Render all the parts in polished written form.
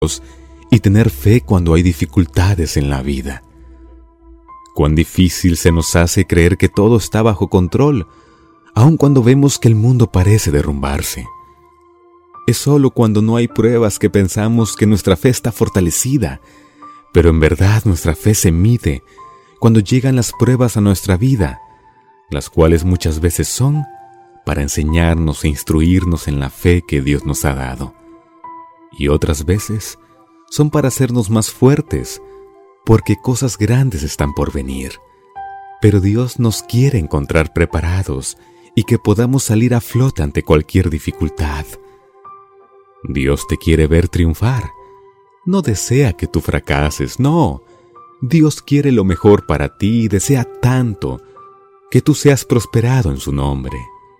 y tener fe cuando hay dificultades en la vida. Cuán difícil se nos hace creer que todo está bajo control, aun cuando vemos que el mundo parece derrumbarse. Es solo cuando no hay pruebas que pensamos que nuestra fe está fortalecida, pero en verdad nuestra fe se mide cuando llegan las pruebas a nuestra vida, las cuales muchas veces son para enseñarnos e instruirnos en la fe que Dios nos ha dado. Y otras veces son para hacernos más fuertes, porque cosas grandes están por venir. Pero Dios nos quiere encontrar preparados y que podamos salir a flote ante cualquier dificultad. Dios te quiere ver triunfar. No desea que tú fracases, no. Dios quiere lo mejor para ti y desea tanto que tú seas prosperado en su nombre.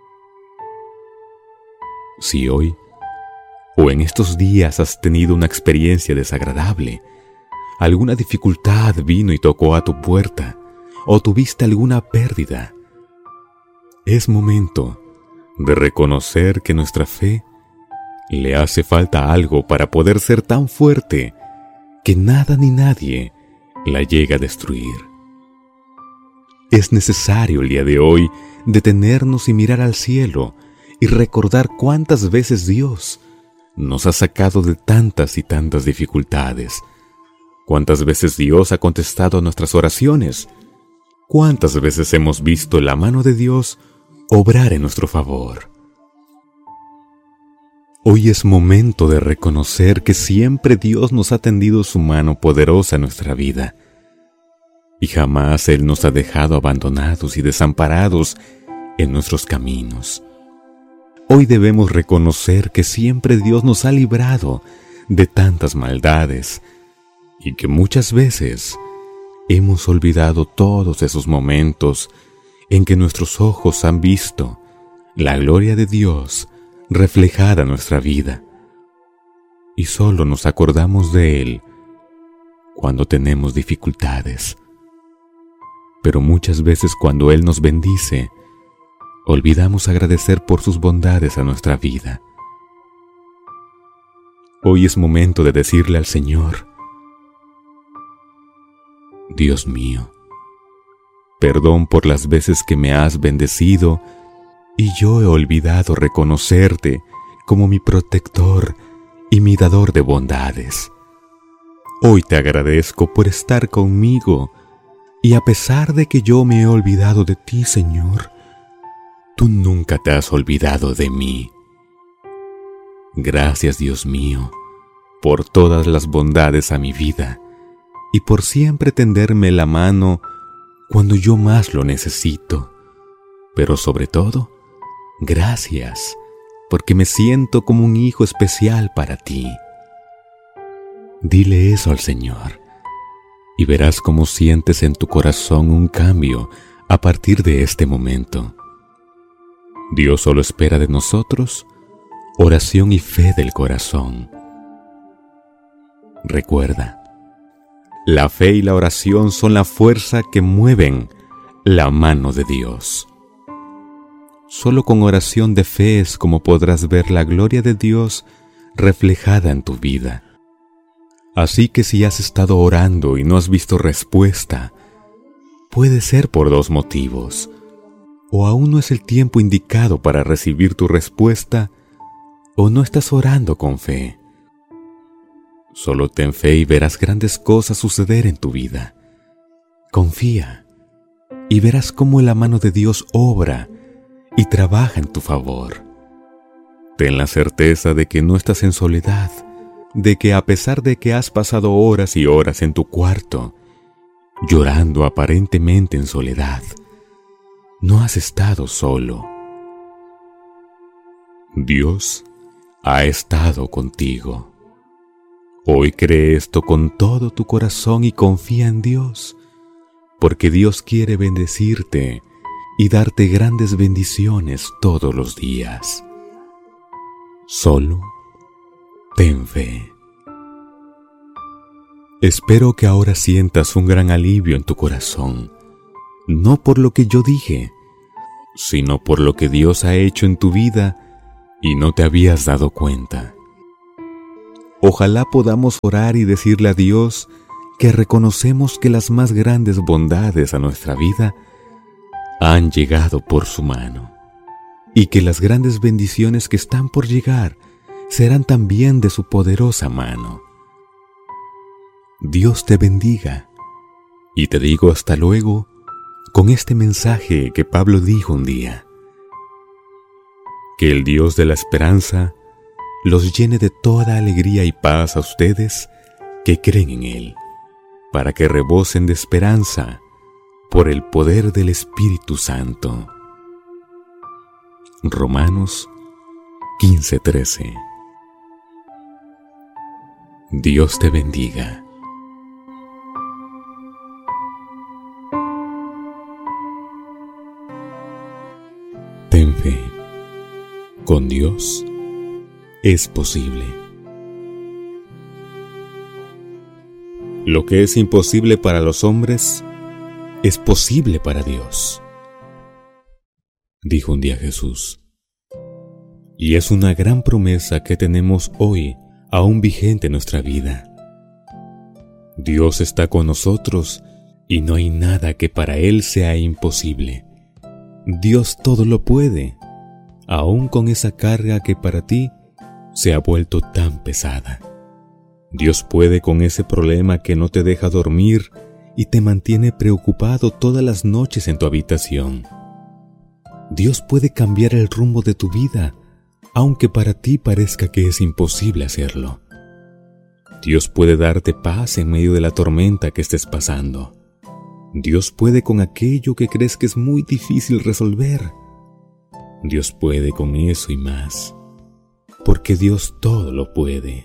Si hoy o en estos días has tenido una experiencia desagradable, alguna dificultad vino y tocó a tu puerta, o tuviste alguna pérdida, es momento de reconocer que nuestra fe le hace falta algo para poder ser tan fuerte que nada ni nadie la llega a destruir. Es necesario el día de hoy detenernos y mirar al cielo y recordar cuántas veces Dios nos ha sacado de tantas y tantas dificultades. Cuántas veces Dios ha contestado a nuestras oraciones. Cuántas veces hemos visto la mano de Dios obrar en nuestro favor. Hoy es momento de reconocer que siempre Dios nos ha tendido su mano poderosa en nuestra vida. Y jamás Él nos ha dejado abandonados y desamparados en nuestros caminos. Hoy debemos reconocer que siempre Dios nos ha librado de tantas maldades y que muchas veces hemos olvidado todos esos momentos en que nuestros ojos han visto la gloria de Dios reflejada en nuestra vida y solo nos acordamos de Él cuando tenemos dificultades. Pero muchas veces cuando Él nos bendice, olvidamos agradecer por sus bondades a nuestra vida. Hoy es momento de decirle al Señor: Dios mío, perdón por las veces que me has bendecido y yo he olvidado reconocerte como mi protector y mi dador de bondades. Hoy te agradezco por estar conmigo y a pesar de que yo me he olvidado de ti, Señor, tú nunca te has olvidado de mí. Gracias, Dios mío, por todas las bondades a mi vida y por siempre tenderme la mano cuando yo más lo necesito. Pero sobre todo, gracias, porque me siento como un hijo especial para ti. Dile eso al Señor y verás cómo sientes en tu corazón un cambio a partir de este momento. Dios solo espera de nosotros oración y fe del corazón. Recuerda, la fe y la oración son la fuerza que mueven la mano de Dios. Solo con oración de fe es como podrás ver la gloria de Dios reflejada en tu vida. Así que si has estado orando y no has visto respuesta, puede ser por dos motivos. O aún no es el tiempo indicado para recibir tu respuesta, o no estás orando con fe. Solo ten fe y verás grandes cosas suceder en tu vida. Confía y verás cómo la mano de Dios obra y trabaja en tu favor. Ten la certeza de que no estás en soledad, de que a pesar de que has pasado horas y horas en tu cuarto, llorando aparentemente en soledad, no has estado solo. Dios ha estado contigo. Hoy cree esto con todo tu corazón y confía en Dios, porque Dios quiere bendecirte y darte grandes bendiciones todos los días. Solo ten fe. Espero que ahora sientas un gran alivio en tu corazón, no por lo que yo dije, sino por lo que Dios ha hecho en tu vida y no te habías dado cuenta. Ojalá podamos orar y decirle a Dios que reconocemos que las más grandes bondades a nuestra vida han llegado por su mano, y que las grandes bendiciones que están por llegar serán también de su poderosa mano. Dios te bendiga, y te digo hasta luego con este mensaje que Pablo dijo un día: que el Dios de la esperanza los llene de toda alegría y paz a ustedes que creen en Él, para que rebosen de esperanza por el poder del Espíritu Santo. Romanos 15:13. Dios te bendiga. Ten fe. Con Dios es posible. Lo que es imposible para los hombres es posible para Dios, dijo un día Jesús. Y es una gran promesa que tenemos hoy, aún vigente en nuestra vida. Dios está con nosotros y no hay nada que para Él sea imposible. Dios todo lo puede, aún con esa carga que para ti se ha vuelto tan pesada. Dios puede con ese problema que no te deja dormir y te mantiene preocupado todas las noches en tu habitación. Dios puede cambiar el rumbo de tu vida, aunque para ti parezca que es imposible hacerlo. Dios puede darte paz en medio de la tormenta que estés pasando. Dios puede con aquello que crees que es muy difícil resolver. Dios puede con eso y más, porque Dios todo lo puede.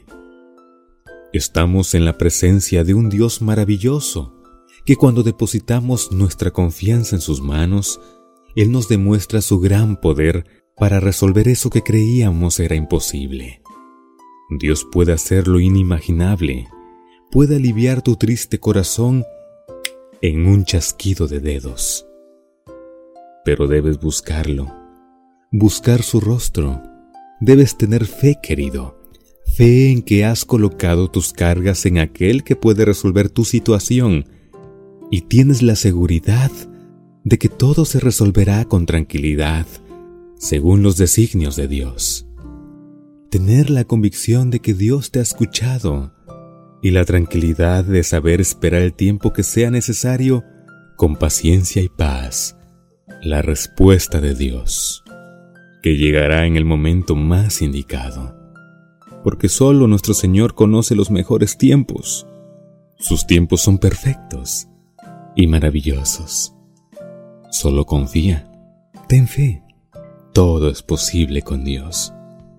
Estamos en la presencia de un Dios maravilloso, que cuando depositamos nuestra confianza en sus manos, Él nos demuestra su gran poder para resolver eso que creíamos era imposible. Dios puede hacer lo inimaginable, puede aliviar tu triste corazón en un chasquido de dedos. Pero debes buscarlo, buscar su rostro. Debes tener fe, querido, fe en que has colocado tus cargas en aquel que puede resolver tu situación, y tienes la seguridad de que todo se resolverá con tranquilidad, según los designios de Dios. Tener la convicción de que Dios te ha escuchado y la tranquilidad de saber esperar el tiempo que sea necesario con paciencia y paz, la respuesta de Dios, que llegará en el momento más indicado, porque solo nuestro Señor conoce los mejores tiempos. Sus tiempos son perfectos y maravillosos. Solo confía, ten fe, todo es posible con Dios.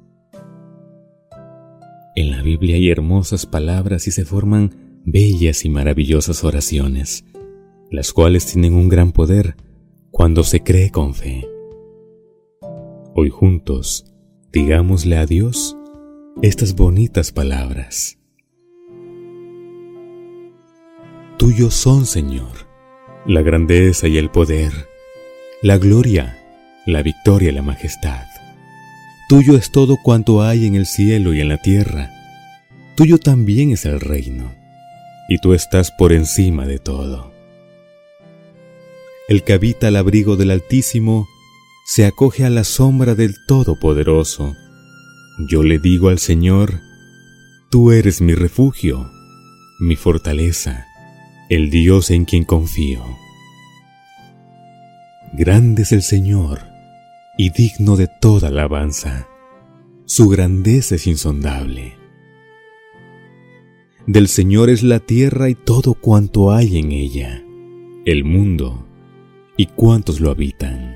En la Biblia hay hermosas palabras y se forman bellas y maravillosas oraciones, las cuales tienen un gran poder cuando se cree con fe. Hoy juntos, digámosle a Dios estas bonitas palabras. Tuyos son, Señor, la grandeza y el poder, la gloria, la victoria y la majestad. Tuyo es todo cuanto hay en el cielo y en la tierra. Tuyo también es el reino, y tú estás por encima de todo. El que habita al abrigo del Altísimo se acoge a la sombra del Todopoderoso. Yo le digo al Señor: tú eres mi refugio, mi fortaleza, el Dios en quien confío. Grande es el Señor y digno de toda alabanza. Su grandeza es insondable. Del Señor es la tierra y todo cuanto hay en ella, el mundo y cuantos lo habitan.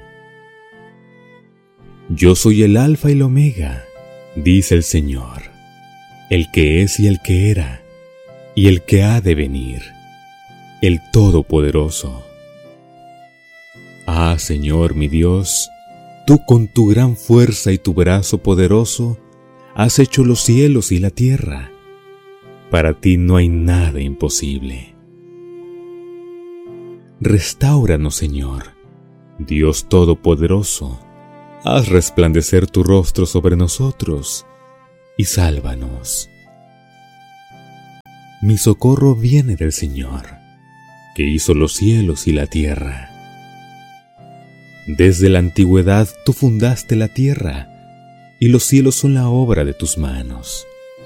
Yo soy el Alfa y el Omega, dice el Señor, el que es y el que era, y el que ha de venir, el Todopoderoso. Ah, Señor mi Dios, tú con tu gran fuerza y tu brazo poderoso has hecho los cielos y la tierra. Para ti no hay nada imposible. Restáuranos, Señor, Dios Todopoderoso, haz resplandecer tu rostro sobre nosotros y sálvanos. Mi socorro viene del Señor, que hizo los cielos y la tierra. Desde la antigüedad tú fundaste la tierra, y los cielos son la obra de tus manos.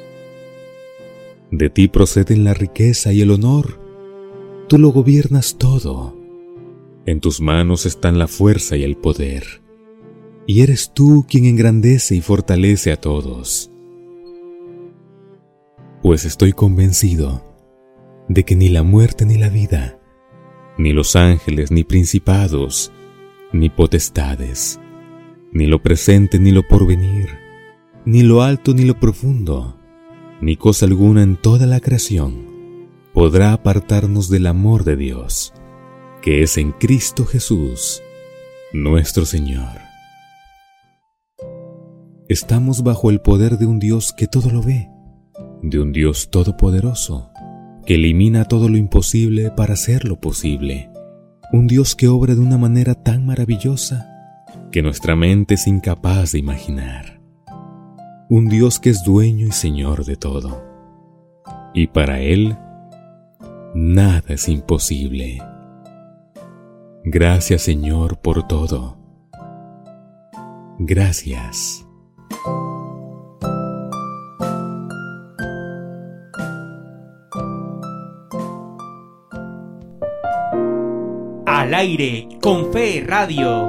De ti proceden la riqueza y el honor, tú lo gobiernas todo. En tus manos están la fuerza y el poder, y eres tú quien engrandece y fortalece a todos. Pues estoy convencido de que ni la muerte ni la vida, ni los ángeles ni principados, ni potestades, ni lo presente ni lo porvenir, ni lo alto ni lo profundo, ni cosa alguna en toda la creación podrá apartarnos del amor de Dios, que es en Cristo Jesús, nuestro Señor. Estamos bajo el poder de un Dios que todo lo ve, de un Dios todopoderoso, que elimina todo lo imposible para hacerlo posible, un Dios que obra de una manera tan maravillosa que nuestra mente es incapaz de imaginar, un Dios que es dueño y Señor de todo, y para Él nada es imposible. Gracias, Señor, por todo. Gracias. Al aire con Fe Radio.